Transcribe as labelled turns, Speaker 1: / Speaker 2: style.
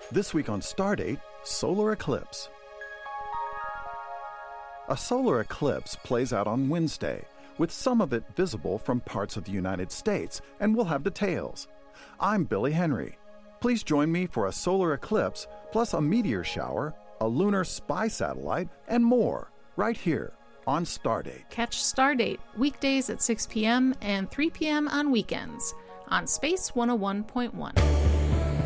Speaker 1: This week on Stardate, solar eclipse. A solar eclipse plays out on Wednesday, with some of it visible from parts of the United States, and we'll have details. I'm Billy Henry. Please join me for a solar eclipse, plus a meteor shower, a lunar spy satellite, and more, right here on Stardate.
Speaker 2: Catch Stardate weekdays at 6 p.m. and 3 p.m. on weekends on Space 101.1.